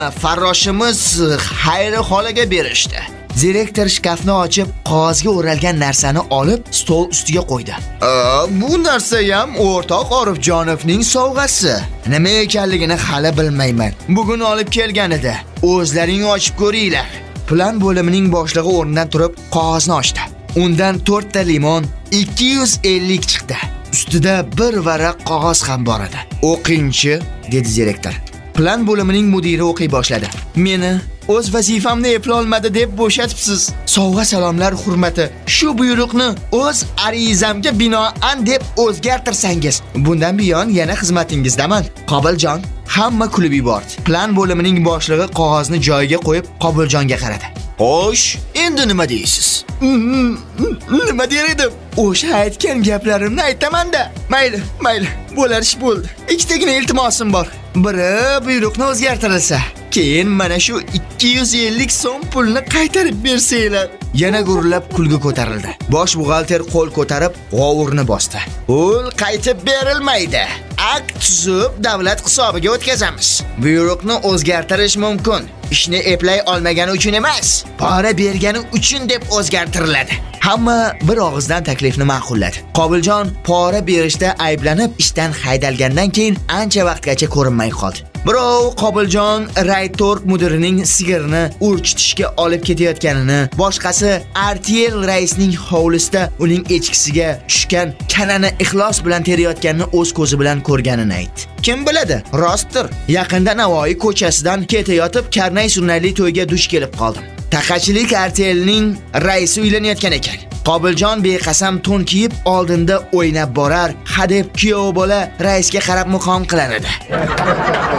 farroshimiz xayri holiga berishdi. Direktor shkafni ochib, qog'ozga o'ralgan narsani olib, stol ustiga qo'ydi. Bu narsa ham o'rtoq Orifjonovning sovg'asi. Nima ekanligini hali bilmayman. Bugun olib kelgan edi. O'zlaring ochib ko'ringlar. Plan bo'limining boshlig'i o'rnidan turib, qog'ozni ochdi. Undan 4 ta limon, 250 chiqdi. Ustida bir varaq qog'oz ham bor edi. "O'qingchi", dedi direktor. Plan bo'limining mudiri o'qiy boshladi. "Meni o'z vazifamni eplay olmadi deb bo'shatibsiz. Sovg'a salomlar hurmati. Shu buyruqni o'z arizamga binoan deb o'zgartirsangiz, bundan buyon yana xizmatingizdaman. Qobiljon." Hamma kulib yubordi. Plan bo'limining boshlig'i qog'ozni joyiga qo'yib, Qobiljonga qaradi. "Xo'sh, endi nima deysiz?" "Nima der edim? O'sha aytgan gaplarimni aytaman-da. Mayli, bo'lar ish bo'ldi. Ikkitagina iltimosim bor. Biri buyruqni o'zgartirilsa, keyin mana shu 250 so'm pulni qaytarib bersanglar." Yana gurillab kulgi ko'tarildi. Bosh buxgalter qo'l ko'tarib g'ovurni bosdi. "Pul qaytib berilmaydi. Akt tuzib davlat hisobiga o'tkazamiz. Buyruqni o'zgartirish mumkin. Ishni eplay olmagani uchun emas, pora bergani uchun deb o'zgartiriladi." Hamma bir og'izdan taklifni ma'qulladi. Qobiljon pora berishda ayblanib ishdan haydalgandan keyin ancha vaqtgacha ko'rinmay qoldi. Birov Qobiljon Raytorg mudirining sigirini urchitishga olib ketayotganini, boshqasi RTL raisning hovlisida uning echkisiga tushgan kanani ixlos bilan terayotganini o'z ko'zi bilan ko'rganini aytdi. Kim biladi, rostdir. Yaqinda Navoiy ko'chasidan ketayotib karnay surnayli to'yga duch kelib qoldim. Taqachilik RTLning raisi uylanayotgan ekan. Qobiljon beqasam to'n kiyib oldinda o'ynab borar, hadeb kuyov bola raisga qarab muqom qilar edi.